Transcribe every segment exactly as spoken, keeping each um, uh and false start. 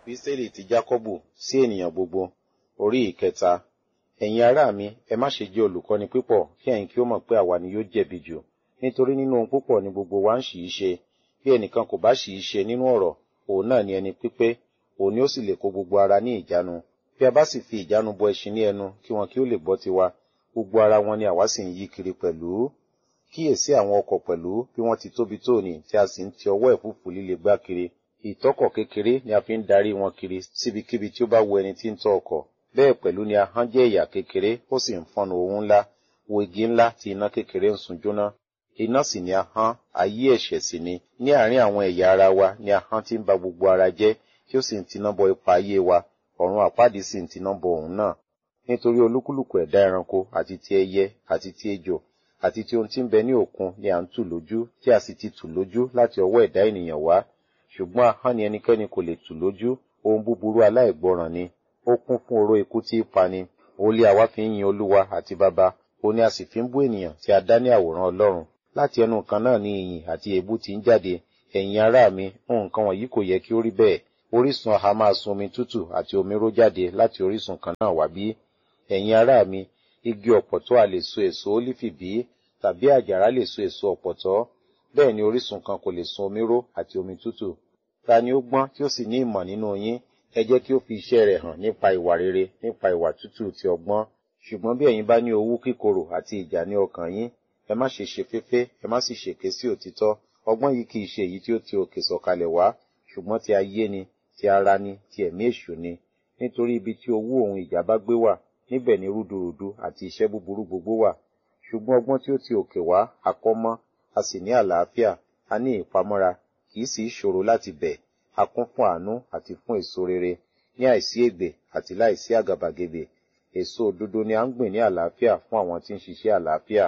Epísítélì ti Jákọ́bù sí ènìyàn gbogbo, orí ìkẹta. Ẹ̀yin ará mi, ẹ má ṣe jẹ́ olùkọ́ni púpọ̀, kí ẹ̀yin kí ó mọ̀ pé àwa ni yóò jẹ̀bi jù. Nítorí nínú ohun púpọ̀ ni gbogbo wa ń ṣì í ṣe. Bí ẹnìkan kò bá ṣì í ṣe nínú ọ̀rọ̀, òun náà ni ẹni pípé, òun ni ó sì lè kó gbogbo ara ní ìjánu. Bí a bá sì fi ìjánu bọ ẹṣin ní ẹnu, kí wọn kí ó lè gbọ́ tiwa, gbogbo ara wọn ni àwa sì ń yí kiri pẹ̀lú. Kíyèsí àwọn ọkọ̀ pẹ̀lú bí wọ́n ti tóbi tóòní tí a sì ń ti ọwọ́ ẹ̀fúùfù líle gbá kiri. Ìtọ́kọ̀ kékeré ni a fi ń darí wọn kiri síbikíbi tí ó bá wu ẹni tí ń tọ́ ọkọ̀. Bẹ́ẹ̀ pẹ̀lú ni ahọ́n jẹ́ ẹ̀yà kékeré, ó sì ń fọ́nnu ohun ńlá, wo igi ńlá tí iná kékeré ń sun jóná. Iná sì ni ahọ́n, ayé ẹ̀ṣẹ̀ sì ni. Ní àárín àwọn ẹ̀yà ara wa ni ahọ́n ti ń ba gbogbo ara jẹ́, tí ó sì ń tiná bọ ipa ayé wa, ọ̀run àpáàdì sì ń tiná bọ òun náà. Nítorí olúkúlùkù ẹ̀dá ẹranko àti ti ẹyẹ àti ti ejò àti ti ohun tí ń bẹ ní òkun ni à ń tù lójú, tí a sì ti tù lójú láti ọwọ́ ẹ̀dá ènìyàn wá. Ṣùgbọ́n ahọ́n ni ẹnikẹ́ni kò lè tù lójú, ohun búburú aláìgbọràn ni. Ó kún fún oró ikú tí í pani. Òun lé àwa fi ń yin Olúwa àti Baba, òun ni a sì fi ń bú ènìyàn tí a dá ní àwòrán Ọlọ́run. Láti ẹnu kan náà ni ìyìn àti èébú ti ń jáde. Ẹ̀yin ará mi, nǹkan wọ̀nyí kò yẹ kí ó rí bẹ́ẹ̀. Orísun ọ̀há máa sun omi tútù àti omi ró jáde láti orísun kan náà wá bí? Ẹ̀yin ará mi, igi ọ̀pọ̀tọ́ a lè so èso ólífì bí? Tàbí àjàrà lè so èso ọ̀pọ̀tọ́? Bẹ́ẹ̀ ni orísun kan kò lè sun omi ró àti omi tútù. Ta ni ó gbọ́n tí ó sì ní ìmọ̀ nínú yín? Ẹ jẹ́ kí ó fi iṣẹ́ rẹ̀ hàn nípa ìwà rere, nípa ìwà tútù ti ọgbọ́n. Ṣùgbọ́n bí ẹ̀yin bá ní owú kíkorò àti ìjà ní ọkàn yín, ẹ má ṣe ṣe féfé, ẹ má sì ṣèké sí òtítọ́. Ọgbọ́n yìí kì í ṣe èyí tí ó ti òkè sọ̀kalẹ̀ wá, ṣùgbọ́n ti ayé ni, ti ara ni, ti ẹ̀mí èṣù ni. Nítorí ibi tí owú ohun ìjà bá gbé wà, níbẹ̀ ni rúdurùdu àti iṣẹ́ búburú gbogbo wà. Ṣùgbọ́n ọgbọ́n tí ó ti òkè wá, àkọ́mọ́, a sì ní àlàáfíà, a ní ìpamọ́ra, kì í sì í ṣòro láti bẹ̀, a kún fún àánú àti fún èso rere, ní àìsí ègbè àti láìsí àgàbàgebè. Èso òdodo ni a ń gbìn ní àlàáfíà fún àwọn tí ń ṣiṣẹ́ àlàáfíà.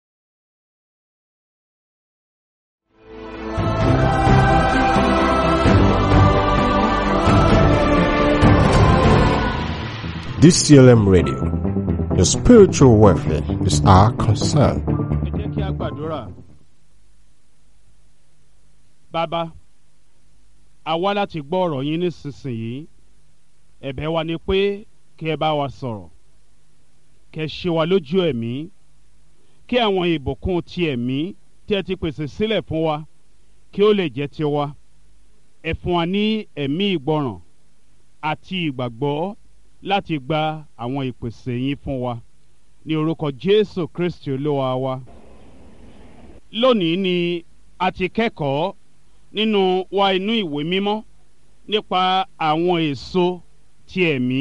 D C L M Radio, your spiritual welfare is our concern. Ẹ jẹ́ kí a gbàdúrà. Bàbá, a wá láti gbọ́ ọ̀rọ̀ yín nísinsìnyí. Ẹ̀bẹ̀ wa ni pé kí ẹ bá wa sọ̀rọ̀, kí ẹ ṣe wa lójú ẹ̀mí, kí àwọn ìbùkún ti ẹ̀mí tí ẹ ti pèsè sílẹ̀ fún wa kí ó lè jẹ́ tiwa. Ẹ fún wa ní ẹ̀mí ìgbọràn àti ìgbàgbọ́ láti gba àwọn ìpèsè yín fún wa ní orúkọ Jésù Kristi Olúwa wa. Lónìí ni a ti kẹ́kọ̀ọ́ nínú wa inú ìwé mímọ́ nípa àwọn èso ti ẹ̀mí.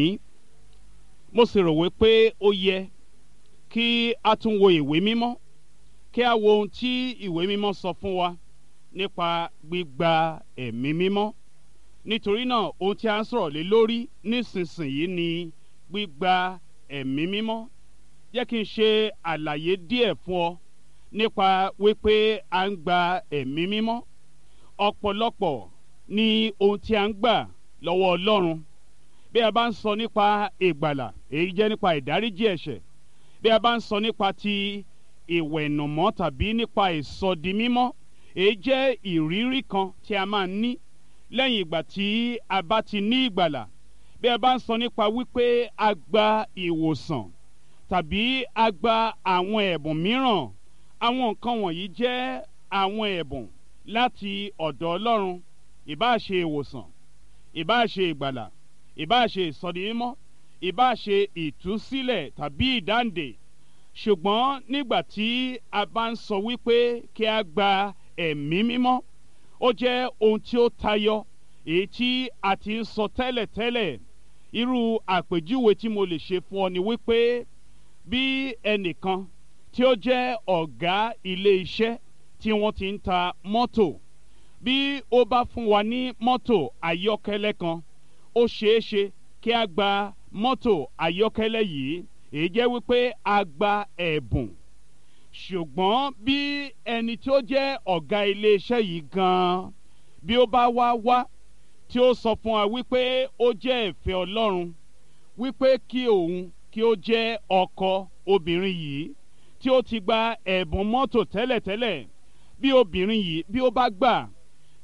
Mo sì rò wípé ó yẹ kí a tún wo ìwé mímọ́, kí a wo ohun tí ìwé mímọ́ sọ fún wa nípa gbígba ẹ̀mí mímọ́. Nítorí náà ohun tí a ń sọ̀rọ̀ lé lórí nísinsìnyí ni gbígba ẹ̀mí mímọ́. Jẹ́ kí n ṣe àlàyé díẹ̀ fún ọ nípa wípé a ń gba ẹ̀mí mímọ́. Ọ̀pọ̀lọpọ̀ ni ohun tí a ń gbà lọ́wọ́ Ọlọ́run. Bí a bá ń sọ nípa ìgbàlà, èyí jẹ́ nípa ìdáríjì ẹ̀ṣẹ̀. Bí a bá ń sọ nípa ti ìwẹ̀nùmọ́ tàbí nípa ìsọdimímọ́, èyí jẹ́ ìrírí kan tí a máa ń ní lẹ́yìn ìgbà tí a bá ti ní ìgbàlà. Bí a bá ń sọ nípa wípé a gba ìwòsàn tàbí a gba àwọn ẹ̀bùn mìíràn, àwọn nǹkan wọ̀nyí jẹ́ àwọn ẹ̀bùn láti ọ̀dọ̀ Ọlọ́run. Ìbáà ṣe ìwòsàn, ìbáà ṣe ìgbàlà, ìbáà ṣe ìsọdimímọ́, ìbáà ṣe ìtúsílẹ̀ tàbí ìdáǹdè. Ṣùgbọ́n nígbà tí a bá ń sọ wípé kí a gba ẹ̀mí mímọ́, ó jẹ́ ohun tí ó tayọ èyí tí a ti ń sọ tẹ́lẹ̀tẹ́lẹ̀. Irú àpèjúwe tí mo lè ṣe fún ọ ni wípé bí ẹnìkan tí ó jẹ́ ọ̀gá ilé iṣẹ́ tí wọ́n ti ń ta mọ́tò, bí ó bá fún wa ní mọ́tò ayọ́kẹ́lẹ́ kan, ó ṣeé ṣe kí a gba mọ́tò ayọ́kẹ́lẹ́ yìí, èyí jẹ́ wípé a gba ẹ̀bùn. Ṣùgbọ́n bí ẹni tí ó jẹ́ ọ̀gá ilé iṣẹ́ yìí gan-an, bí ó bá wá wá tí ó sọ fún wa wípé ó jẹ́ ìfẹ́ Ọlọ́run wípé kí òun kí ó jẹ́ ọkọ obìnrin yìí tí ó ti gba ẹ̀bùn mọ́tò tẹ́lẹ̀tẹ́lẹ̀, bí obìnrin yìí bí ó bá gbà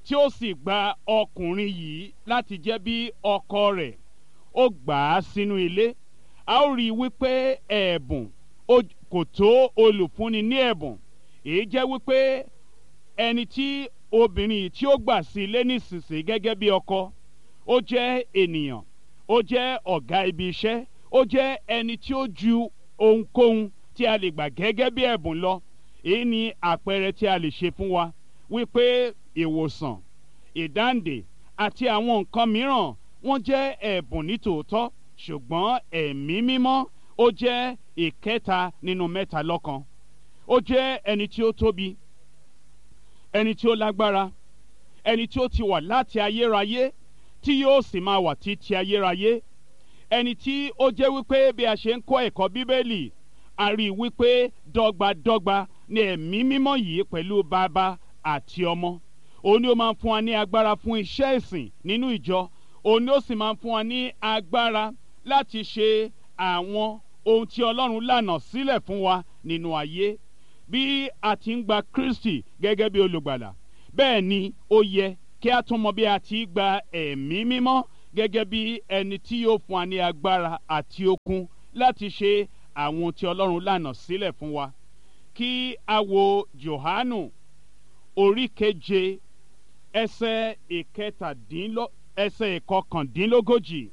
tí ó sì gba ọkùnrin yìí láti jẹ́ bí ọkọ rẹ̀, ó gbà á sínú ilé. A ó rí i wípé ẹ̀bùn kò tó olùfúnni ní ẹ̀bùn. Èyí jẹ́ wípé ẹni tí obìnrin yìí tí ó gbà sí ilé nísinsìnyí gẹ́gẹ́ bí ọkọ, ó jẹ́ ènìyàn, ó jẹ́ ọ̀gá ibi iṣẹ́, ó jẹ́ ẹni tí ó ju ohunkóhun tí a lè gbà gẹ́gẹ́ bí ẹ̀bùn lọ. Èyí ni àpẹẹrẹ tí a lè ṣe fún wa wípé ìwòsàn, ìdáǹdè àti àwọn nǹkan mìíràn wọ́n jẹ́ ẹ̀bùn nítòótọ́, ṣùgbọ́n ẹ̀mí mímọ́ ó jẹ́ ìkẹta nínú mẹ́ta lọ́kan. Ó jẹ́ ẹni tí ó tóbi, ẹni tí ó lágbára, ẹni tí ó ti wà láti ayérayé tí yóò sì máa wà títí ayérayé. Ẹni tí ó jẹ́ wípé bí a ṣe ń kọ́ ẹ̀kọ́ Bíbélì, a rí i wípé dọ́gbadọ́gba ni ẹ̀mí mímọ́ yìí pẹ̀lú bàbá àti ọmọ. Òun ni ó máa ń fún wa ní agbára fún iṣẹ́ ìsìn nínú ìjọ. Òun ni ó sì máa ń fún wa ní agbára láti ṣe àwọn ohun tí Ọlọ́run lànà sílẹ̀ fún wa nínú ayé. Bí a ti ń gba Kristi gẹ́gẹ́ bí olùgbàlà, bẹ́ẹ̀ ni ó yẹ kí a tún mọ bí a ti gba ẹ̀mí mímọ́ gẹ́gẹ́ bí ẹni tí yóò fún wa ní agbára àti okun láti ṣe àwọn ohun tí Ọlọ́run lànà sílẹ̀ fún wa. Kí a wo Jòhánù orí keje ẹsẹ̀ ìkẹtàdínló ẹsẹ̀ ìkọkàndínlógójì.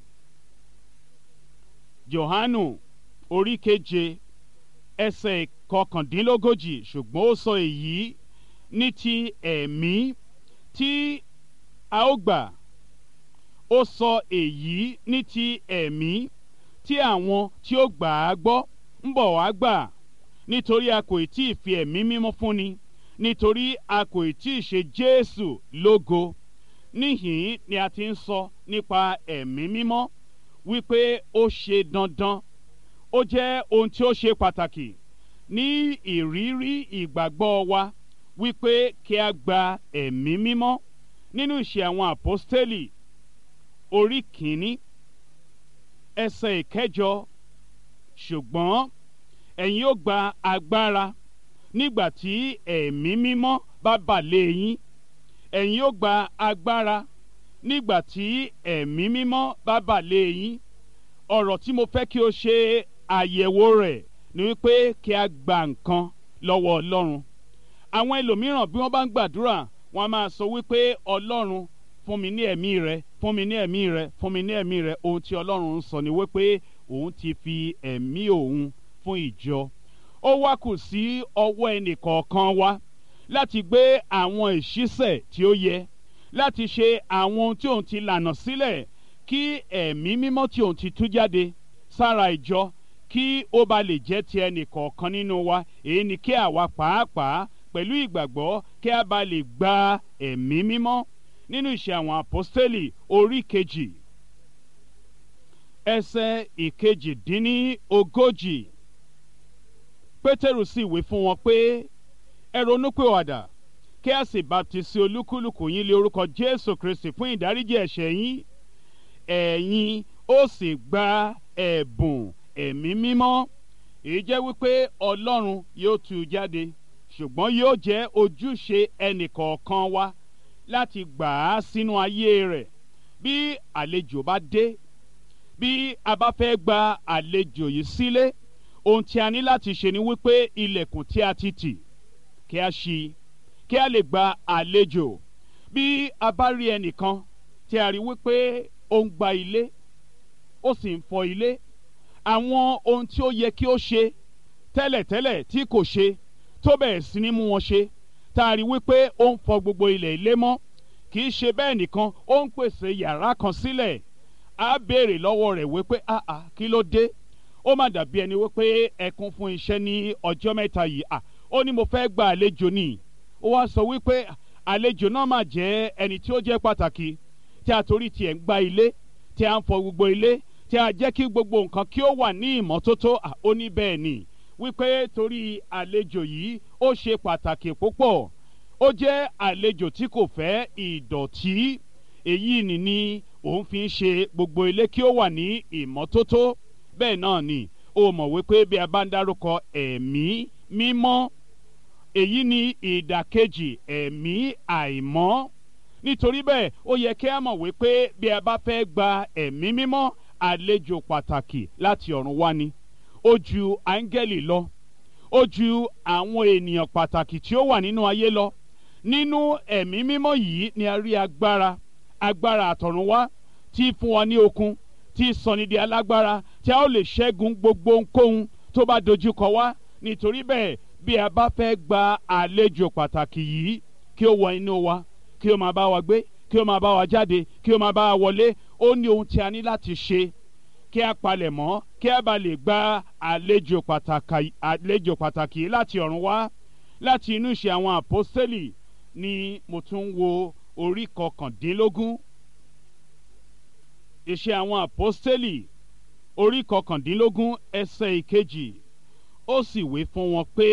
Jòhánù orí keje ẹsẹ̀ ìkọkàndínlógójì. Ṣùgbọ́n ó sọ èyí ní ti ẹ̀mí tí a ó gbà. Ó sọ èyí ní ti ẹ̀mí tí àwọn tí ó gbà á gbọ́ ń bọ̀ wá gbà, nítorí a kò tí ì fi ẹ̀mí mímọ́ fúnni, nítorí a kò tí ì ṣe Jésù lógo. Níhìn ni a ti ń sọ nípa ẹ̀mí mímọ́ wípé ó ṣe dandan, ó jẹ́ ohun tí ó ṣe pàtàkì ní ìrírí ìgbàgbọ́ wa wípé kí a gba ẹ̀mí mímọ́. Nínú Ìṣe àwọn Àpọ́stélì orí kìíní ẹsẹ̀ ìkẹjọ, ṣùgbọ́n ẹ̀yin ó gba agbára nígbà tí ẹ̀mí mímọ́ bá bà lé yín. Ẹ̀yin ó gba agbára nígbà tí ẹ̀mí mímọ́ bá bà lé yín. Ọ̀rọ̀ tí mo fẹ́ kí o ṣe àyẹ̀wò rẹ̀ ni wípé kí a gba nǹkan lọ́wọ́ Ọlọ́run. Àwọn ẹlòmíràn bí wọ́n bá ń gbàdúrà, wọ́n á máa sọ wípé Ọlọ́run fún mi ní ẹ̀mí rẹ, fún mi ní ẹ̀mí rẹ, fún mi ní ẹ̀mí rẹ. Ohun tí Ọlọ́run ń sọ ni wípé òun ti fi ẹ̀mí òun fún ìjọ. Ó wá kù sí ọwọ́ ẹnìkọ̀ọ̀kan wa láti gbé àwọn ìṣísẹ̀ tí ó yẹ, láti ṣe àwọn ohun tí òun ti lànà sílẹ̀ kí ẹ̀mí mímọ́ tí òun ti tú jáde sára ìjọ kí ó ba lè jẹ́ ti ẹnìkọ̀ọ̀kan nínú wa. Èyí ni kí àwa pàápàá pẹ̀lú ìgbàgbọ́ kí a bá lè gba ẹ̀mí mímọ́. Nínú Ìṣe àwọn Àpọ́stélì orí kejì ẹsẹ̀ ìkejìdínlógójì, Pétérù sì wí fún wọn pé ẹ ronúpìwàdà kí a sì baptisi olúkúlùkù yín lé orúkọ Jésù Kristi fún ìdáríjì ẹ̀ṣẹ̀ yín, ẹ̀yin ó sì gba ẹ̀bùn ẹ̀mí mímọ́. Èyí jẹ́ wípé Ọlọ́run yóò tú jáde, ṣùgbọ́n yóò jẹ́ ojúṣe ẹnìkọ̀ọ̀kan wa láti gbà á sínú ayé rẹ̀. Bí àlejò bá dé, bí a bá fẹ́ gba àlejò yìí sílé, ohun tí a ní láti ṣe ni wípé ilẹ̀kùn tí a ti tì kí a ṣí kí a lè gba àlejò. Bí a bá rí ẹnìkan tí a rí wípé ó ń gba ilé, ó sì ń fọ ilé, àwọn ohun tí ó yẹ kí ó ṣe tẹ́lẹ̀tẹ́lẹ̀ tí kò ṣe tó bẹ̀rẹ̀ sí ní mú wọn ṣe, tá a rí wípé ó ń fọ gbogbo ilẹ̀ ilé mọ́. Kì í ṣe bẹ́ẹ̀ nìkan, ó ń pèsè yàrá kan sílẹ̀. A béèrè lọ́wọ́ rẹ̀ wípé àà kí ló dé? Ó má dàbí ẹni wípé ẹ kún fún iṣẹ́ ní ọjọ́ mẹ́ta yìí. À ó ní mo fẹ́ gba àlejò ni. Ó wá sọ wípé àlejò náà máa jẹ́ ẹni tí ó jẹ́ pàtàkì, tí a torí tiẹ̀ ń gba ilé, tí a ń fọ gbogbo ilé, tí a jẹ́ kí gbogbo nǹkan kí ó wà ní ìmọ́tótó. À ó ní bẹ́ẹ̀ ni, wípé torí àlejò yìí ó ṣe pàtàkì púpọ̀. Ó jẹ́ àlejò tí kò fẹ́ ìdọ̀tí. Èyí ni ni òun fi ń ṣe gbogbo ilé kí ó wà ní ìmọ́tótó. Bẹ́ẹ̀ náà ni ó mọ̀ wípé bí a bá ń dárúkọ ẹ̀mí mímọ́, èyí ni ìdàkejì ẹ̀mí àìmọ́. nítorí bẹ́ẹ̀ ó yẹ kí a mọ̀ wípé bí a bá fẹ́ gba ẹ̀mí mímọ́ àlejò pàtàkì láti ọ̀run wá ni ó ju áńgẹ́lì lọ ó ju àwọn ènìyàn pàtàkì tí ó wà nínú ayé lọ nínú ẹ̀mí mímọ́ yìí ni a rí agbára agbára àtọ̀run wá tí fún wa ní okun tí sọni di alágbára tí a ó lè ṣẹ́gun gbogbo ohunkóhun tó bá dojúkọ wá nítorí bẹ́ẹ̀ bí a bá fẹ́ gba àlejò pàtàkì yìí kí ó wọ inú wa kí ó máa bá wa gbé kí ó máa bá wa jáde kí ó máa bá wa wọlé ó ní ohun tí a ní láti ṣe kí a palẹ̀ mọ́ kí a bá lè gba àlejò pàtàkì àlejò pàtàkì láti ọ̀run wá láti inú ìṣe àwọn àpọ́stélì ni mo tún wo orí kọkàndínlógún ìṣe àwọn àpọ́stélì orí kọkàndínlógún ẹsẹ̀ ìkejì ó sì wí fún wọn pé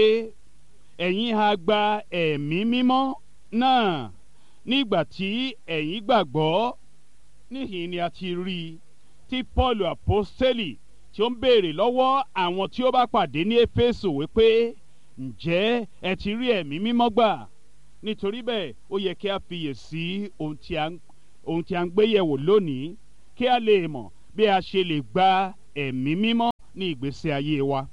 ẹ̀yin ha gba ẹ̀mí mímọ́ náà nígbà tí ẹ̀yin gbàgbọ́ níhìn ni a ti rí i tí Pọ́ọ̀lù àpọ́stélì tí ó ń béèrè lọ́wọ́ àwọn tí ó bá pàdé ní Éfésù wípé ǹjẹ́ ẹ ti rí ẹ̀mí mímọ́ gbà nítorí bẹ́ẹ̀ ó yẹ kí a fiyè sí ohun tí a ohun tí a ń gbé yẹ̀wò lónìí kí a lè mọ̀ bí a ṣe lè gba ẹ̀mí mímọ́ ní ìgbésí ayé wa.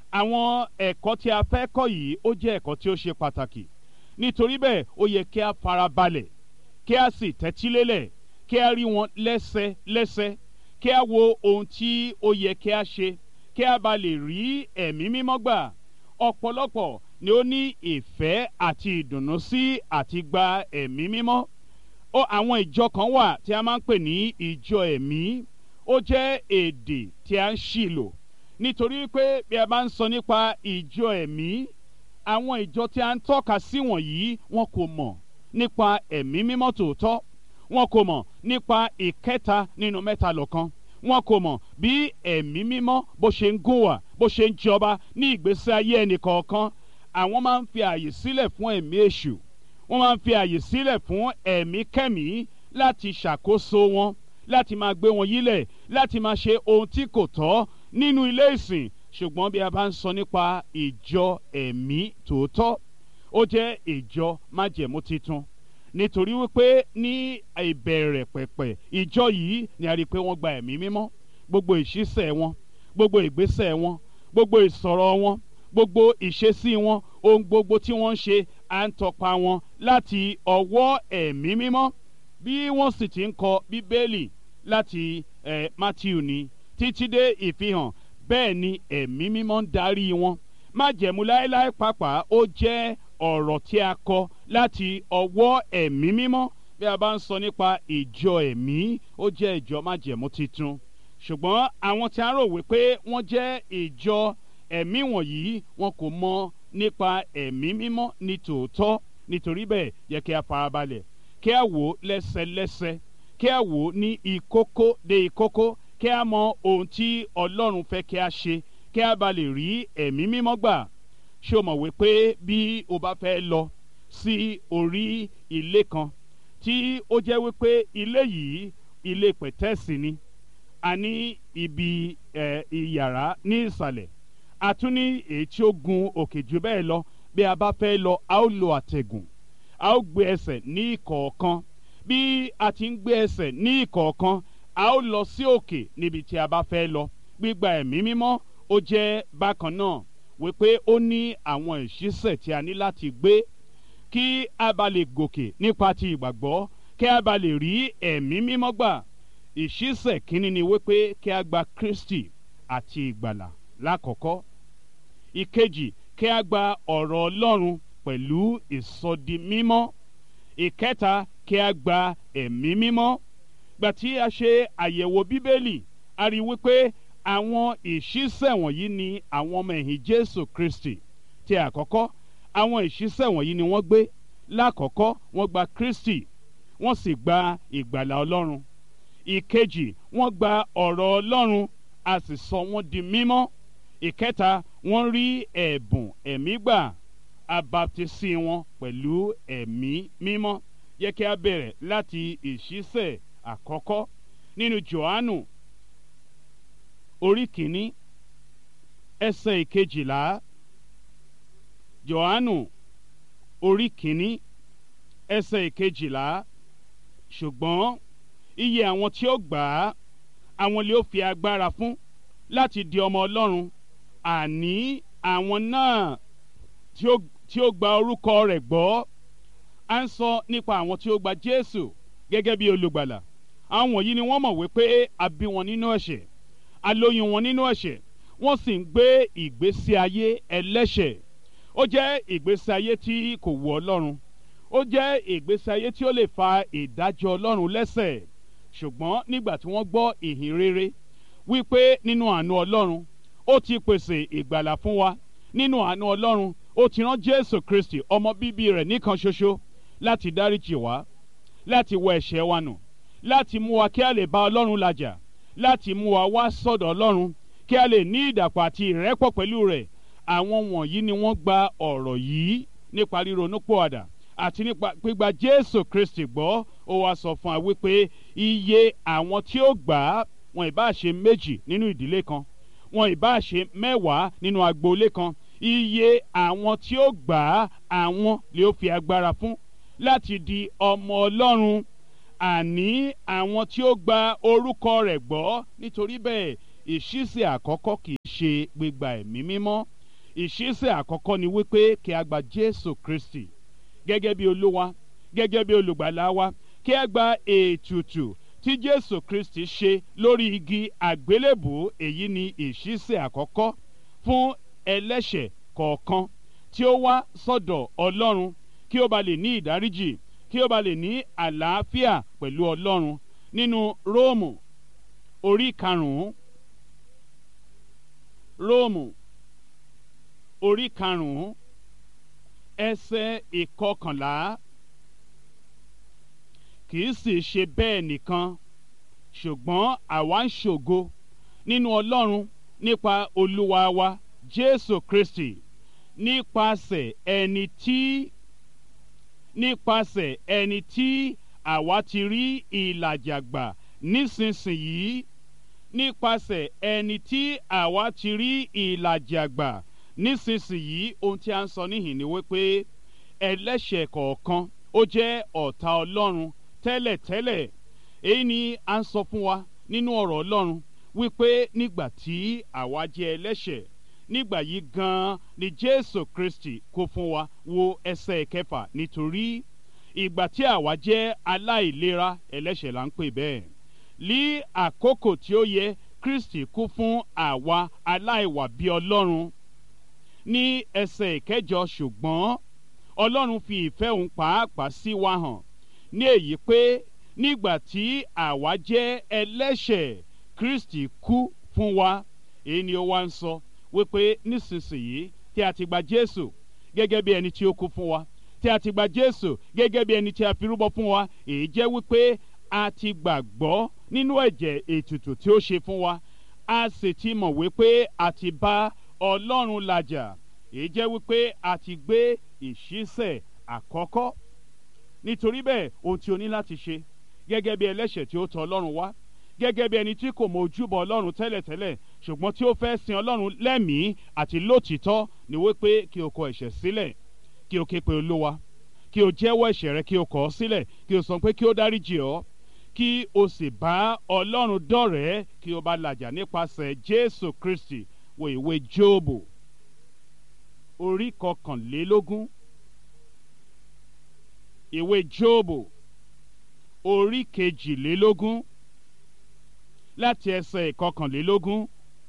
Àwọn ẹ̀kọ́ tí a fẹ́ kọ́ yìí ó jẹ́ ẹ̀kọ́ tí ó ṣe pàtàkì nítorí bẹ́ẹ̀ ó yẹ kí a farabalẹ̀ kí a sì tẹ́tílélẹ̀ kí a rí wọn lẹ́sẹlẹ́sẹ kí a wo ohun tí ó yẹ kí a ṣe kí a bá lè rí ẹ̀mí mímọ́ gbà. Ọ̀pọ̀lọpọ̀ ni ó ní ìfẹ́ àti ìdùnnú sí àti gba ẹ̀mí mímọ́. Ó àwọn ìjọ kan wà tí a máa ń pè ní ìjọ ẹ̀mí ó jẹ́ èdè tí a ń ṣì lò nítorí pé bí a bá ń sọ nípa ìjọ ẹ̀mí àwọn ìjọ tí a ń tọ́ka sí wọ̀nyí wọn kò mọ̀ nípa ẹ̀mí mímọ́ tòótọ́ wọn kò mọ̀ nípa ìkẹta nínú mẹ́ta lọ́kan wọn kò mọ̀ bí ẹ̀mí mímọ́ bó ṣe ń gùn wà bó ṣe ń jọba ní ìgbésí ayé ẹnì kọ̀ọ̀kan. Àwọn máa ń fi àyè sílẹ̀ fún ẹ̀mí èṣù wọ́n máa ń fi àyè sílẹ̀ fún ẹ̀mí kẹ́mí láti ṣàkóso wọn láti máa gbé wọn yílẹ̀ láti máa ṣe ohun tí kò tọ́ nínú ilé ìsìn. Ṣùgbọ́n bí a bá ń sọ nípa ìjọ ẹ̀mí tòótọ́ ó jẹ́ ìjọ májẹ̀mú titun nítorí wípé ní ìbẹ̀rẹ̀ pẹ̀pẹ̀ ìjọ yìí ni a rí i pé wọ́n gba ẹ̀mí mímọ́. Gbogbo ìṣísẹ̀ wọn gbogbo ìgbésẹ̀ wọn gbogbo ìsọ̀rọ̀ wọn gbogbo ìṣesí wọn ohun gbogbo tí wọ́n ń ṣe à ń tọpa wọn láti ọwọ́ ẹ̀mí mímọ́. Bí wọ́n sì ti ń kọ bíbélì láti eh, Mátíù ní títí dé ìfihàn bẹ́ẹ̀ ni ẹ̀mí mímọ́ ń darí wọn. Májẹ̀mú láéláé pàápàá ó jẹ́ ọ̀rọ̀ tí a kọ láti ọwọ́ ẹ̀mí mímọ́. Bí a bá ń sọ nípa ìjọ ẹ̀mí ó jẹ́ ìjọ májẹ̀mú titun. Ṣùgbọ́n àwọn tí a rò wípé wọ́n jẹ́ ìjọ ẹ̀mí wọ̀nyí wọn kò mọ̀ nípa ẹ̀mí mímọ́ ní tòótọ́ nítorí bẹ́ẹ̀ yẹ kí a farabalẹ̀ kí a wò lẹ́sẹlẹ́sẹ kí a wò ní ìkókó dé ìkókó kí a mọ ohun tí Ọlọ́run fẹ́ kí a ṣe kí a bá lè rí ẹ̀mí mímọ́ gbà. Ṣé o mọ̀ wípé bí o bá fẹ́ lọ sí orí ilé kan tí ó jẹ́ wípé ilé yìí ilé pẹ̀tẹ́ẹ̀sì ni a ní ibi ẹ̀ ìyàrá ní ìsàlẹ̀ a tún ní èyí tí ó gun òkè jù bẹ́ẹ̀ lọ. Bí a bá fẹ́ lọ a ó lo àtẹ̀gùn a ó gbé ẹsẹ̀ ní ìkọ̀ọ̀kan. Bí a ti ń gbé ẹsẹ̀ ní ìkọ̀ọ̀kan a ó lọ sí òkè níbi tí a bá fẹ́ lọ. Gbígba ẹ̀mí mímọ́ ó jẹ́ bákan náà wípé ó ní àwọn ìṣísẹ̀ tí a ní láti gbé kí a bá lè gòkè nípa ti ìgbàgbọ́ kí a bá lè rí ẹ̀mí mímọ́ gbà. Ìṣísẹ̀ kínní ni wípé kí a gba Kristi àti ìgbàlà lákọ̀ọ́kọ́. Ìkejì kí a gba ọ̀rọ̀ Ọlọ́run pẹ̀lú ìsọdimímọ́. Ìkẹta kí a gba ẹ̀mí mímọ́. Gbà tí a ṣe àyẹ̀wò bíbélì a rí wípé àwọn ìṣísẹ̀ wọ̀nyí ni àwọn ọmọ ẹ̀yìn Jésù Kristi. Tí àkọ́kọ́ àwọn ìṣísẹ̀ wọ̀nyí ni wọ́n gbé. Lákọ̀ọ́kọ́ wọ́n gba Kristi wọ́n sì gba ìgbàlà Ọlọ́run. Ìkejì wọ́n gba ọ̀rọ̀ Ọlọ́run a sì sọ wọ́n di mímọ́. Ìkẹta wọ́n rí ẹ̀bùn ẹ̀mí gbà a baptisi wọn pẹ̀lú ẹ̀mí mímọ́. Yẹ kí a bẹ̀rẹ̀ láti ìṣísẹ̀ àkọ́kọ́ nínú Jòhánù orí kìíní ẹsẹ̀ ìkejìlá. Jòhánù orí kìíní ẹsẹ̀ ìkejìlá ṣùgbọ́n iye àwọn tí ó gbà á àwọn lè ó fi agbára fún láti di ọmọ Ọlọ́run, àní àwọn náà tí ó tí ó gba orúkọ rẹ̀ gbọ́. À ń sọ nípa àwọn tí ó gba Jésù gẹ́gẹ́ bí olùgbàlà. Àwọn wọ̀nyí ni wọ́n mọ̀ wípé a bí wọn nínú ẹ̀ṣẹ̀, a lóyún wọn nínú ẹ̀ṣẹ̀, wọ́n sì ń gbé ìgbésí ayé ẹlẹ́ṣẹ̀. Ó jẹ́ ìgbésí ayé tí kò wù Ọlọ́run, ó jẹ́ ìgbésí ayé tí ó lè fa ìdájọ́ Ọlọ́run lẹ́sẹ̀. Ṣùgbọ́n nígbà tí wọ́n gbọ́ ìhìn rere wípé nínú àánú Ọlọ́run ó ti pèsè ìgbàlà fún wa, nínú àánú Ọlọ́run ó ti rán Jésù Kristi ọmọ bíbí rẹ̀ nìkan ṣoṣo láti dáríjì wá, láti wọ ẹ̀ṣẹ̀ wa nù, láti mú wa kí a lè bá Ọlọ́run làjà, láti mú wa wá sọ́dọ̀ Ọlọ́run kí a lè ní ìdàpọ̀ àti ìrẹ́pọ̀ pẹ̀lú rẹ̀. Àwọn wọ̀nyí ni wọ́n gba ọ̀rọ̀ yìí nípa ríronúpìwàdà àti nípa gbígba Jésù Kristi gbọ́. Ó wá sọ fún wa wípé iye àwọn tí ó gbà á, wọn ìbá ṣe méjì nínú ìdílé kan, wọn ìbá ṣe mẹ́wàá nínú agboolé kan, iye àwọn tí ó gbà á àwọn lè ó fi agbára fún láti di ọmọ Ọlọ́run, àní àwọn tí ó gba orúkọ rẹ̀ gbọ́. Nítorí bẹ́ẹ̀ ìṣísẹ̀ àkọ́kọ́ kì í ṣe gbígba ẹ̀mí mímọ́. Ìṣísẹ̀ àkọ́kọ́ ni wípé kí a gba Jésù Kristi gẹ́gẹ́ bí Olúwa, gẹ́gẹ́ bí olùgbàlà wa, kí a gba ètùtù tí Jésù Kristi ṣe lórí igi àgbélébùú. Èyí ni ìṣísẹ̀ àkọ́kọ́ fún ẹlẹ́ṣẹ̀ kọ̀ọ̀kan tí ó wá sọ́dọ̀ Ọlọ́run kí ó ba lè ní ìdáríjì, kí ó ba lè ní àlàáfíà pẹ̀lú Ọlọ́run. Nínú Róòmù orí karùn-ún, Róòmù orí karùn-ún ẹsẹ̀ ìkọkànlá, kì í sì ṣe bẹ́ẹ̀ nìkan, ṣùgbọ́n àwa ń ṣògo nínú Ọlọ́run nípa Olúwa wa Jésù Kristi, nípasẹ̀ ẹni tí nípasẹ̀ ẹni tí àwa ti rí ìlàjà gbà nísinsìnyí, nípasẹ̀ ẹni tí àwa ti rí ìlàjà gbà nísinsìnyí. Ohun tí a ń sọ níhìn ni wípé ẹlẹ́ṣẹ̀ kọ̀ọ̀kan ó jẹ́ ọ̀tá Ọlọ́run tẹ́lẹ̀tẹ́lẹ̀. Èyí ni a ń sọ fún wa nínú ọ̀rọ̀ Ọlọ́run wípé nígbà tí àwa jẹ́ ẹlẹ́ṣẹ̀, nígbà yìí gan-an ni Jésù Kristi kó fún wa. Wo ẹsẹ̀ kẹfà, nítorí ìgbà tí àwa jẹ́ aláìlera, ẹlẹ́ṣẹ̀ là ń pè bẹ́ẹ̀, ní àkókò tí ó yẹ Kristi kú fún àwa aláìwà bí Ọlọ́run. Ní ẹsẹ̀ ìkẹjọ, ṣùgbọ́n Ọlọ́run fi ìfẹ́ òun pàápàá sí wa hàn ní èyí pé nígbà tí àwa jẹ́ ẹlẹ́ṣẹ̀, Kristi kú fún wa. Èyí ni ó wá ń sọ wípé nísinsìnyí tí a ti gba Jésù gẹ́gẹ́ bí ẹni tí ó kú fún wa, tí a ti gba Jésù gẹ́gẹ́ bí ẹni tí a fi rúbọ fún wa, èyí jẹ́ wípé a ti gbàgbọ́ nínú ẹ̀jẹ̀ ètùtù tí ó ṣe fún wa, a sì ti mọ̀ wípé a ti bá Ọlọ́run làjà. Èyí jẹ́ wípé a ti gbé ìṣísẹ̀ àkọ́kọ́. Nítorí bẹ́ẹ̀ ohun tí o ní láti ṣe gẹ́gẹ́ bí ẹlẹ́ṣẹ̀ tí ó tọ̀ Ọlọ́run wá, gẹ́gẹ́ bí ẹni tí kò mọ ojúbọ Ọlọ́run tẹ́lẹ̀tẹ́lẹ̀ ṣùgbọ́n tí ó fẹ́ sin Ọlọ́run lẹ́mìí àti lótìítọ́, ni wípé kí o kọ ẹ̀ṣẹ̀ sílẹ̀, kí o ké pe Olúwa, kí o jẹ́wọ́ ẹ̀ṣẹ̀ rẹ, kí o kọ̀ ọ́ sílẹ̀, kí o sọ pé kí ó dáríjì ọ́, kí o sì bá Ọlọ́run dọ̀rẹ́, kí o bá làjà nípasẹ̀ Jésù Kristi. Wo ìwé Jóòbù orí kọkànlélógún, ìwé Jóòbù orí kejìlélógún láti ẹsẹ̀ ìkọkànlélógún.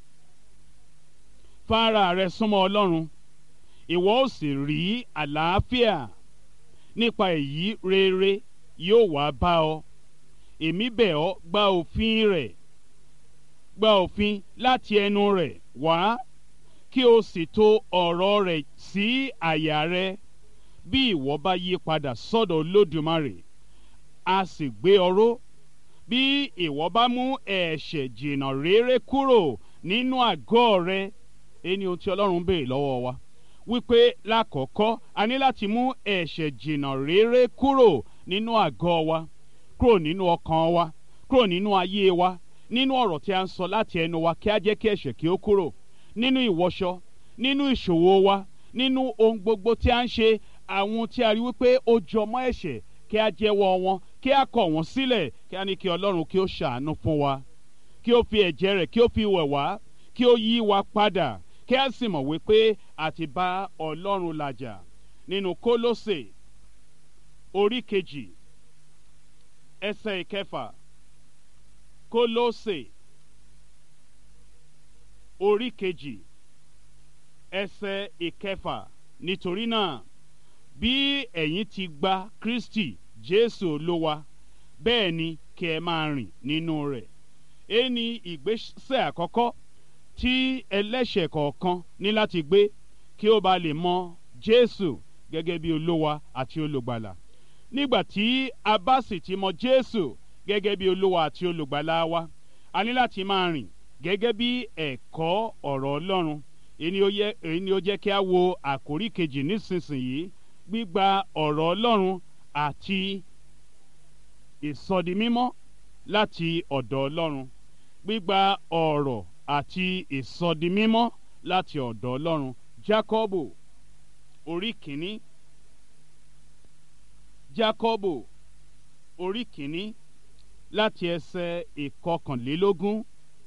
Fara rẹ súnmọ́ Ọlọ́run, ìwọ ó sì rí àlàáfíà, nípa èyí rere yóò wá bá ọ. Èmi bẹ̀ ọ́, gba òfin rẹ̀, gba òfin láti ẹnu rẹ̀ wá, kí o sì tò ọ̀rọ̀ rẹ̀ sí àyà rẹ. Bí ìwọ bá yí padà sọ́dọ̀ Olódùmarè, a sì gbé ọ ró. Bí ìwọ bá mú ẹ̀ṣẹ̀ jìnnà réré kúrò nínú àgọ́ rẹ. Ẹni ohun tí Ọlọ́run béèrè lọ́wọ́ wa wípé lákọ̀ọ́kọ́ a ní láti mú ẹ̀ṣẹ̀ jìnnà réré kúrò nínú àgọ́ wa, kúrò nínú ọkàn wa, kúrò nínú ayé wa, nínú ọ̀rọ̀ tí a ń sọ láti ẹnu wa, kí a jẹ́ kí ẹ̀ṣẹ̀ kí ó kúrò nínú ìwọṣọ, nínú ìṣòwò wa, nínú ohun gbogbo tí a ń ṣe. Àwọn tí a rí wípé ó jọmọ́ ẹ̀ṣẹ̀, kí a jẹ́wọ́ wọn, kí a kọ̀ wọ́n sílẹ̀ kí a ní kí ọlọ́run kí ó ṣàánú fún wa kí ó fi ẹ̀jẹ̀ rẹ̀ kí ó fi wẹ̀ wá kí ó yí wa padà kí a sì mọ̀ wípé a ti bá ọlọ́run làjà nínú Kólósè orí kejì ẹsẹ̀ ìkẹfà. Kólósè orí kejì ẹsẹ̀ ìkẹfà. Nítorí náà bí ẹ̀yin ti gba Kristi Jésù Olúwa bẹ́ẹ̀ ni kí ẹ máa rìn nínú rẹ̀. Èyí ni ìgbésẹ̀ àkọ́kọ́ tí ẹlẹ́ṣẹ̀ kọ̀ọ̀kan ní láti gbé kí ó bá lè mọ Jésù gẹ́gẹ́ bí Olúwa àti Olùgbàlà. Nígbà tí a bá sì ti mọ Jésù gẹ́gẹ́ bí Olúwa àti Olùgbàlà wa, a ní láti máa rìn gẹ́gẹ́ bí ẹ̀kọ́ ọ̀rọ̀ Ọlọ́run. Èyí ni ó jẹ́ kí a wo àkórí kejì nísinsìnyí, gbígba ọ̀rọ̀ Ọlọ́run àti ìsọdimímọ́ láti ọ̀dọ̀ Ọlọ́run. Gbígba ọ̀rọ̀ àti ìsọdimímọ́ láti ọ̀dọ̀ Ọlọ́run. Jákọ́bù orí kìíní. Jákọ́bù orí kìíní láti ẹsẹ̀ ìkọkànlélógún.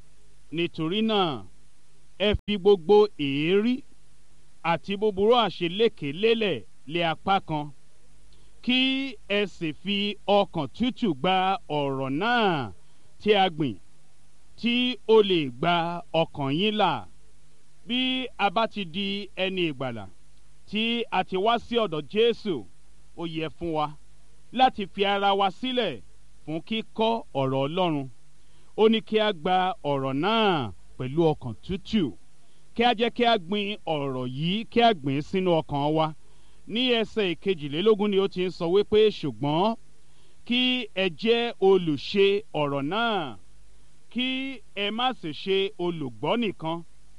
Nítorí náà ẹ fi gbogbo èérí àti búburú àṣeléke lélẹ̀ lé apá kan, kí ẹ sì fi ọkàn tútù gba ọ̀rọ̀ náà tí a gbìn, tí ó lè gba ọkàn yín là. Bí a bá ti di ẹni ìgbàlà tí a ti wá sí ọ̀dọ̀ Jésù, ó yẹ fún wa láti fi ara wa sílẹ̀ fún kíkọ́ ọ̀rọ̀ Ọlọ́run. Ó ní kí a gba ọ̀rọ̀ náà pẹ̀lú ọkàn tútù, kí a jẹ́ kí a gbin ọ̀rọ̀ yìí kí a gbìn sínú ọkàn wa. Ní ẹsẹ̀ ìkejìlélógún ni ó ti ń sọ wípé ṣùgbọ́n kí ẹ jẹ́ olùṣe ọ̀rọ̀ náà, kí ẹ má sì ṣe olùgbọ́ nìkan,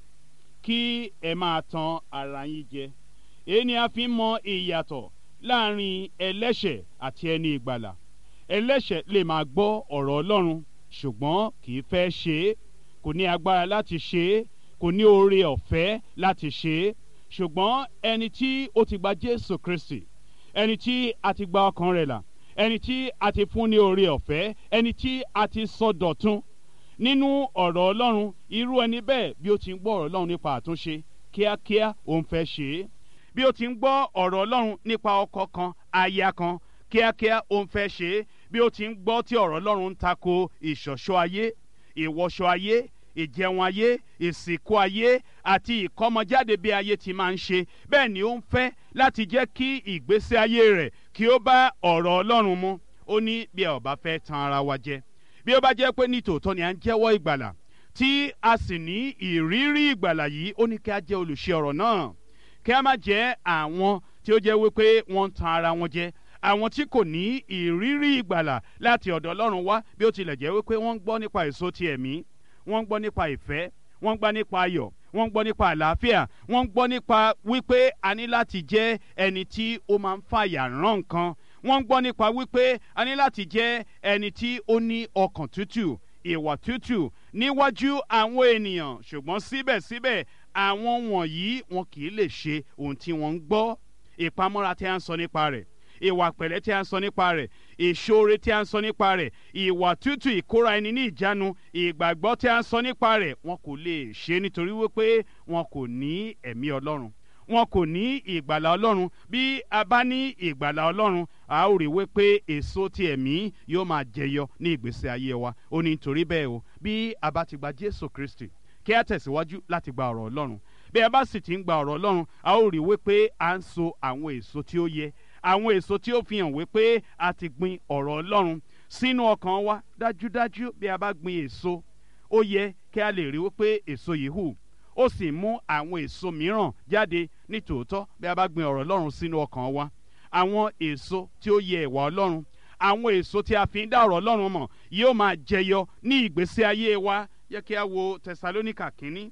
kí ẹ máa tan ara yín jẹ. Èyí ni a fi ń mọ ìyàtọ̀ láàrin ẹlẹ́ṣẹ̀ àti ẹni ìgbàlà. Ẹlẹ́ṣẹ̀ lè máa gbọ́ ọ̀rọ̀ Ọlọ́run ṣùgbọ́n kì í fẹ́ ṣe é, kò ní agbára láti ṣe é, kò ní oore ọ̀fẹ́ láti ṣe é. Ṣùgbọ́n ẹni tí ó ti gba Jésù Kristi, ẹni tí a ti gba ọkàn rẹ̀ là, ẹni tí a ti fún ní oore ọ̀fẹ́, ẹni tí a ti sọ dọ̀tun nínú ọ̀rọ̀ Ọlọ́run, irú ẹni bẹ́ẹ̀ bí ó ti ń gbọ́ ọ̀rọ̀ Ọlọ́run nípa àtúnṣe, kíákíá ó ń fẹ́ ṣe é. Bí ó ti ń gbọ́ ọ̀rọ̀ Ọlọ́run nípa ọkọ kan, aya kan, kíákíá ó ń fẹ́ ṣe é. Bí ó ti ń gbọ́ tí ọ̀rọ̀ Ọlọ́run ń tako ìṣọ̀ṣọ́ ayé, ìwọṣọ ayé, ìjẹun ayé, ìsìnkú ayé àti ìkọ́mọjáde bí ayé ti máa ń ṣe, bẹ́ẹ̀ ni ó ń fẹ́ láti jẹ́ kí ìgbésí ayé rẹ̀ kí ó bá ọ̀rọ̀ Ọlọ́run mu. Ó ní bí a ò bá fẹ́ tan ara wa jẹ, bí ó bá jẹ́ pé ní tòótọ́ ni à ń jẹ́wọ́ ìgbàlà tí a sì ní ìrírí ìgbàlà yìí, ó ní kí a jẹ́ olùṣe ọ̀rọ̀ náà, kí a má jẹ́ àwọn tí ó jẹ́ wípé wọ́n ń tan ara wọn jẹ, àwọn tí kò ní ìrírí ìgbàlà láti ọ̀dọ̀ Ọlọ́run wá, bí ó tilẹ̀ jẹ́ wípé wọ́n ń gbọ́ nípa èso ti ẹ̀mí, wọ́n ń gbọ́ nípa ìfẹ́, wọ́n ń gbọ́ nípa ayọ̀, wọ́n ń gbọ́ nípa àlàáfíà, wọ́n ń gbọ́ nípa wípé a ní láti jẹ́ ẹni tí ó máa ń fàyà rán nǹkan, wọ́n ń gbọ́ nípa wípé a ní láti jẹ́ ẹni tí ó ní ọkàn tútù, ìwà tútù níwájú àwọn ènìyàn. Ṣùgbọ́n síbẹ̀síbẹ̀ àwọn wọ̀nyí wọn kì í lè ṣe ohun tí wọ́n ń gbọ́. Ìpamọ́ra tí a ń sọ nípa rẹ̀, ìwà pẹ̀lẹ́ tí a ń sọ nípa rẹ̀, ìṣoore tí a ń sọ nípa rẹ̀, ìwà tútù, ìkóra ẹni ní ìjánu, ìgbàgbọ́ tí a ń sọ nípa rẹ̀, wọn kò lè ṣe nítorí wípé wọn kò ní ẹ̀mí Ọlọ́run, wọn kò ní ìgbàlà Ọlọ́run. Bí a bá ní ìgbàlà Ọlọ́run, a ó rí wípé èso ti ẹ̀mí yóò máa jẹyọ ní ìgbésí ayé wa. Ó ní nítorí bẹ́ẹ̀ o, bí a bá ti gba Jésù Kristi, kí a tẹ̀síwájú láti gba ọ̀rọ̀ Ọlọ́run. Bí a bá sì ti ń gba ọ̀rọ̀ Ọlọ́run, a ó rí wípé à ń so àwọn èso tí ó yẹ, àwọn èso tí ó fi hàn wípé a ti gbin ọ̀rọ̀ Ọlọ́run sínú ọkàn wa. Dájúdájú bí a bá gbin èso, ó yẹ kí a lè rí wípé èso yìí hù, ó sì mú àwọn èso mìíràn jáde. Ní tòótọ́ bí a bá gbin ọ̀rọ̀ Ọlọ́run sínú ọkàn wa, àwọn èso tí ó yẹ ìwà Ọlọ́run, àwọn èso tí a fi ń dá ọ̀rọ̀ Ọlọ́run mọ̀ yóò máa jẹyọ ní ìgbésí ayé wa. Yẹ kí a wo Tẹsalóníkà kínní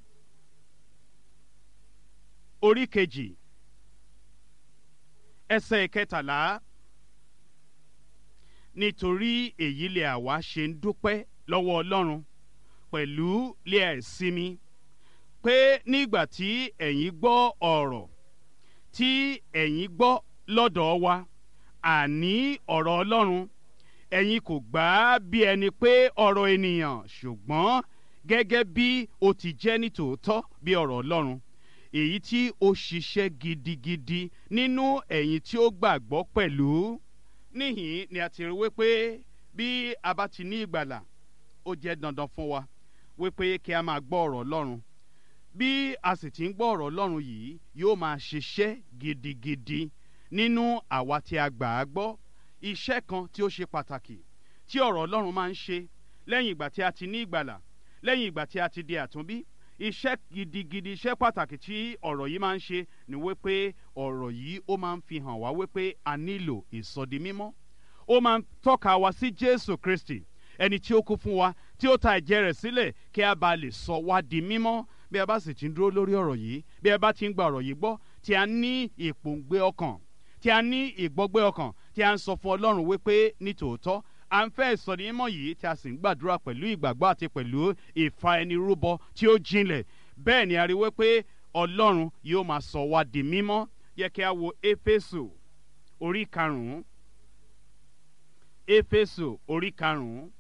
orí kejì ẹsẹ̀ ìkẹtàlá. Nítorí èyí lè àwa ṣe ń dúpẹ́ lọ́wọ́ Ọlọ́run pẹ̀lú lé àìsinmi, pé nígbà tí ẹ̀yin gbọ́ ọ̀rọ̀ tí ẹ̀yin gbọ́ lọ́dọ̀ wa, àní ọ̀rọ̀ Ọlọ́run, ẹ̀yin kò gbà á bí ẹni pé ọ̀rọ̀ ènìyàn, ṣùgbọ́n gẹ́gẹ́ bí ó ti jẹ́ nítòótọ́ bí ọ̀rọ̀ Ọlọ́run, èyí tí ó ṣiṣẹ́ gidigidi nínú ẹ̀yin tí ó gbàgbọ́ pẹ̀lú. Níhìn ni a ti rí wípé bí a bá ti ní ìgbàlà, ó jẹ́ dandan fún wa wípé kí a máa gbọ́ ọ̀rọ̀ Ọlọ́run. Bí a sì ti ń gbọ́ ọ̀rọ̀ Ọlọ́run yìí, yóò máa ṣiṣẹ́ gidigidi nínú àwa tí a gbà á gbọ́. Iṣẹ́ kan tí ó ṣe pàtàkì tí ọ̀rọ̀ Ọlọ́run máa ń ṣe lẹ́yìn ìgbà tí a ti ní ìgbàlà, lẹ́yìn ìgbà tí a ti di àtúnbí, iṣẹ́ gidigidi, iṣẹ́ pàtàkì tí ọ̀rọ̀ yìí máa ń ṣe ni wípé ọ̀rọ̀ yìí ó máa ń fi hàn wá wípé a nílò ìsọdimímọ́. Ó máa ń tọ́ka wa sí Jésù Kristi, ẹni tí ó kú fún wa, tí ó ta ẹ̀jẹ̀ rẹ̀ sílẹ̀ kí a bá lè sọ wá di mímọ́. Bí a bá sì ti ń dúró lórí ọ̀rọ̀ yìí, bí a bá ti ń gba ọ̀rọ̀ yìí gbọ́, tí a ní ìpòǹgbẹ ọkàn, tí a ní ìgbọ́gbẹ́ ọkàn, tí a ń sọ fún Ọlọ́run wípé nítòótọ́ à ń fẹ́ ìsọdimímọ́ yìí, tí a sì ń gbàdúrà pẹ̀lú ìgbàgbọ́ àti pẹ̀lú ìfa ẹni rúbọ tí ó jinlẹ̀. Bẹ́ẹ̀ ni a rí wípé Ọlọ́run yóò máa sọ wá di mímọ́. Yẹ kí a wo Éfésù orí karùn-ún. Éfésù orí karùn-ún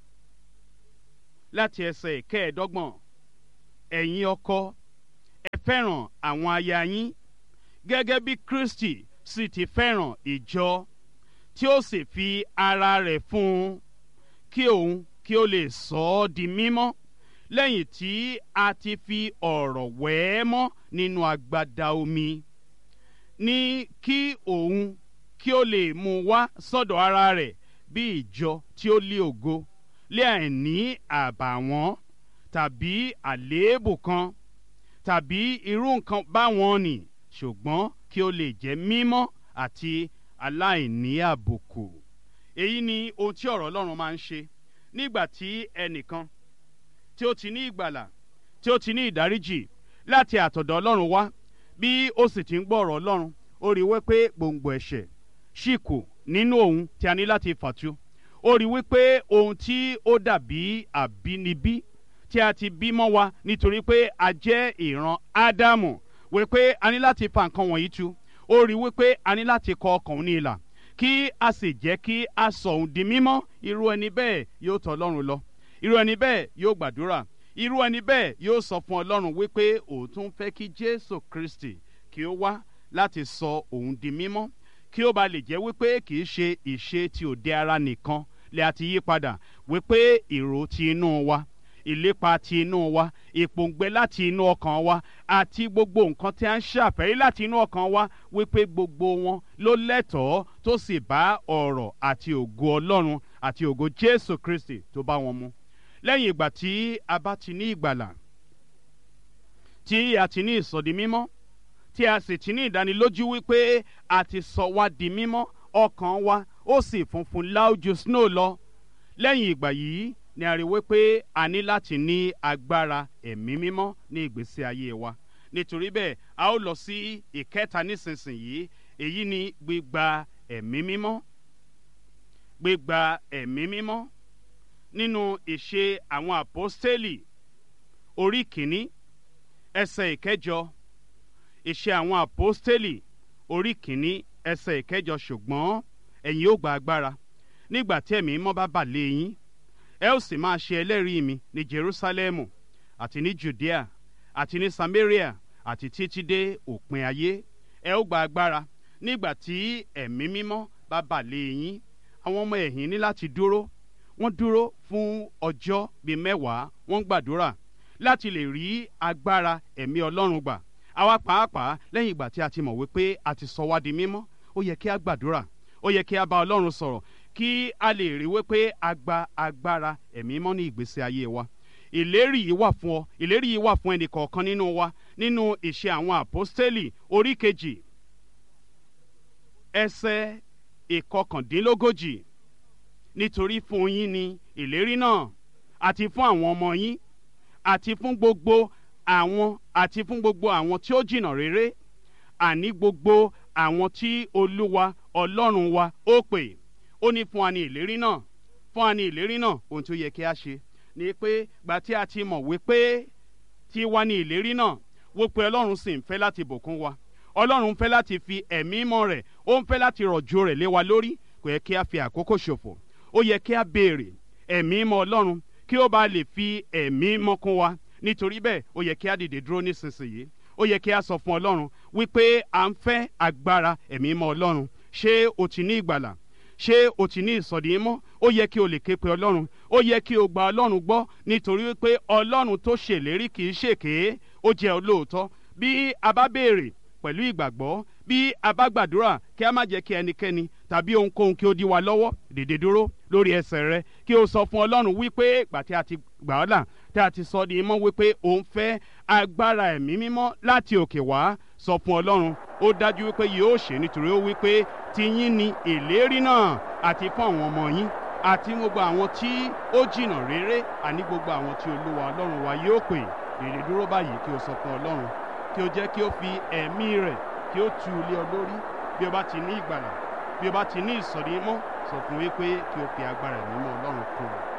láti ẹsẹ̀ ìkẹẹ̀ẹ́dọ́gbọ̀n. Ẹ̀yin ọkọ, ẹ fẹ́ràn àwọn aya yín gẹ́gẹ́ bí Kristi sì ti fẹ́ràn ìjọ, tí ó sì fi ara rẹ̀ fún un kí òun kí ó lè sọ ọ́ di mímọ́, lẹ́yìn tí a ti fi ọ̀rọ̀ wẹ̀ ẹ́ mọ́ nínú agbada omi, ní kí òun kí ó lè mú wá sọ́dọ̀ ara rẹ̀ bí ìjọ tí ó lé ògo, lé àìní àbàwọ́n tàbí àléébù kan tàbí irú nǹkan báwọn nì, ṣùgbọ́n kí ó lè jẹ́ mímọ́ àti aláìní àbùkù. Èyí ni ohun tí ọ̀rọ̀ Ọlọ́run máa ń ṣe nígbà tí ẹnìkan tí ó ti ní ìgbàlà, tí ó ti ní ìdáríjì láti àtọ̀dọ̀ Ọlọ́run wá, bí ó sì ti ń gbọ́ ọ̀rọ̀ Ọlọ́run, ó rí wípé gbòǹgbò ẹ̀ṣẹ̀ ṣì kù nínú òun tí a ní láti fàtu. Ó rí wípé ohun tí ó dàbí àbínibí tí a ti bí mọ́ wa nítorí pé a jẹ́ ìran Ádámù, wípé a ní láti fa nǹkan wọ̀nyí tu. Ó rí wípé a ní láti kọ ọkàn ní ìlà kí a sì jẹ́ kí a sọ òun di mímọ́. Irú ẹni bẹ́ẹ̀ yóò tọ̀ Ọlọ́run lọ, irú ẹni bẹ́ẹ̀ yóò gbàdúrà, irú ẹni bẹ́ẹ̀ yóò sọ fún Ọlọ́run wípé òun tún fẹ́ kí Jésù Kristi kí ó wá láti sọ òun di mímọ́, kí ó ba lè jẹ́ wípé kì í ṣe ìṣe ti òde ara nìkan lè àti yí padà, wípé èrò ti inú wa, ìlépa ti inú wa, ìpòǹgbẹ láti inú ọkàn wa, àti gbogbo nǹkan tí a ń ṣàfẹ́rí láti inú ọkàn wa, wípé gbogbo wọn ló lẹ́tọ̀ọ́ tó sì bá ọ̀rọ̀ àti ògo Ọlọ́run àti ògo Jésù Kristi tó bá wọn mu. Lẹ́yìn ìgbà tí a bá ti ní ìgbàlà, tí a ti ní ìsọdi mímọ́, tí a sì ti ní ìdánilójú wípé a ti sọ wá di mímọ́, ọkàn wa ó sì funfun láójú snow lọ. Lẹ́yìn ìgbà yìí ni a rí wípé a ní láti ní agbára ẹ̀mí mímọ́ ní ìgbésí ayé wa. Nítorí bẹ́ẹ̀ a ó lọ sí ìkẹta nísinsìnyí, èyí ni gbígba ẹ̀mí mímọ́. Gbígba ẹ̀mí mímọ́ nínú ìṣe àwọn àpọ́stélì orí kìíní ẹsẹ̀ ìkẹjọ. Ìṣe àwọn àpọ́stélì orí kìíní ẹsẹ̀ ìkẹjọ. Ṣùgbọ́n ẹ̀yin ó gba agbára nígbà tí ẹ̀mí mímọ́ bá bà lé yín, ẹ ó sì máa ṣe ẹlẹ́rìí mi ní Jerúsálẹ́mù àti ní Jùdíà àti ní Samaria àti títí dé òpin ayé. Ẹ ó gba agbára nígbà tí ẹ̀mí mímọ́ bá bà lé yín. Àwọn ọmọ ẹ̀yìn ní láti dúró. Wọ́n dúró fún ọjọ́ bíi mẹ́wàá, wọ́n gbàdúrà láti lè rí agbára ẹ̀mí Ọlọ́run gbà. Àwa pàápàá lẹ́yìn ìgbà tí a ti mọ̀ wípé a ti sọ wá di mímọ́, ó yẹ kí a gbàdúrà, ó yẹ kí a bá Ọlọ́run sọ̀rọ̀ kí a lè rí wípé a gba agbára ẹ̀mí mímọ́ ní ìgbésí ayé wa. Ìlérí yìí wà fún ọ, ìlérí yìí wà fún ẹnì kọ̀ọ̀kan nínú wa nínú ìṣe àwọn àpọ́stélì orí kejì ẹsẹ̀ ìkọkàndínlógójì. Nítorí fún yín ni ìlérí náà, àti fún àwọn ọmọ yín, àti fún gbogbo àwọn àti fún gbogbo àwọn tí ó jìnnà réré, àní gbogbo àwọn tí Olúwa Ọlọ́run wa ó pè. Ó ní fún wa ní ìlérí náà, fún wa ní ìlérí náà. Ohun tí ó yẹ kí a ṣe ni pé gbà tí a ti mọ̀ wípé tí wá ní ìlérí náà, wípé Ọlọ́run sì ń fẹ́ láti bùkún wa, Ọlọ́run ń fẹ́ láti fi ẹ̀mí mọ́ rẹ̀, ó ń fẹ́ láti rọ̀jò rẹ̀ lé wa lórí. Kò yẹ kí a fi àkókò ṣòfò, ó yẹ kí a béèrè ẹ̀mí mọ́ ọlọ́run kí ó bá lè fi ẹ̀mí mọ́ kún wa. Nítorí bẹ́ẹ̀ ó yẹ kí a dìde dúró nísinsìnyí, ó yẹ kí a sọ fún ọlọ́run wípé à ń fẹ́ agbára ẹ̀mí mọ́ ọlọ́run. Ṣé o ti ní ìgbàlà? Ṣé o ti ní ìsọ̀dí mọ́? Ó yẹ kí o lè ké pe ọlọ́run, ó yẹ kí o gba ọlọ́run gbọ́, nítorí wípé ọlọ́run tó ṣèlérí kì í ṣèké, ó jẹ́ olóòótọ́. Bí a bá béèrè pẹ̀lú ìgbàgbọ́, bí a bá gbàdúrà, kí a má jẹ́ kí ẹnikẹ́ni tàbí ohunkóhun kí ó dí wa lọ́wọ́. Dìde dúró lórí ẹsẹ̀ rẹ kí o sọ fún ọlọ́run wípé ìgbà tí a ti gbà ọ́ là, tí a ti sọ di mọ́, wípé o ń fẹ́ agbára ẹ̀mí mímọ́ láti òkè wá. Sọ fún ọlọ́run, ó dájú wípé yóò ṣe, nítorí ó wípé tiyín ni ìlérí náà, àti fún àwọn ọmọ yín àti gbogbo àwọn tí ó jìnnà réré, àní gbogbo àwọn tí Olúwa ọlọ́run wa yóò pè. Dìde dúró báyìí kí o sọ fún ọlọ́run kí o jẹ́ kí o fi ẹ̀mí rẹ̀ kí o tú ilé ọ lórí. Bí o bá ti ní ìgbàlà, bí o bá ti ní ìsọ̀rí mọ́, sọ fún wípé kí o fi agbára ẹ̀mí mọ́ ọlọ́run kún ọ.